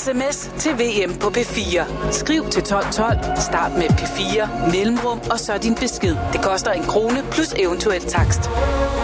sms til VM på P4. Skriv til 1212, start med P4, mellemrum og så din besked. Det koster 1 krone plus eventuel takst.